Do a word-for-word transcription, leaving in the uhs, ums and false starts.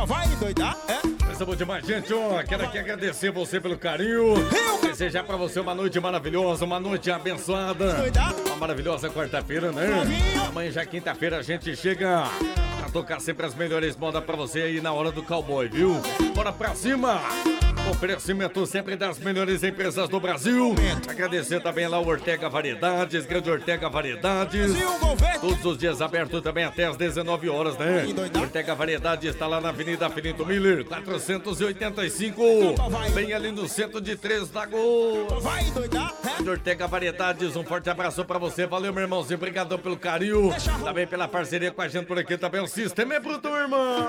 vai doidar, é? Estamos demais, gente, ó, quero aqui agradecer você pelo carinho, desejar pra você uma noite maravilhosa, uma noite abençoada, uma maravilhosa quarta-feira, né? Amanhã já é quinta-feira, a gente chega a tocar sempre as melhores modas pra você aí na hora do cowboy, viu? Bora pra cima! Oferecimento sempre das melhores empresas do Brasil. Agradecer também lá o Ortega Variedades, Grande Ortega Variedades. Todos os dias aberto também até às dezenove horas, né? Ortega Variedades está lá na Avenida Finito Miller, quatrocentos e oitenta e cinco. Bem ali no centro de Três Lagoas. Grande Ortega Variedades, um forte abraço pra você. Valeu, meu irmãozinho. Obrigadão pelo carinho. Também pela parceria com a gente por aqui também. O sistema é bruto, irmão.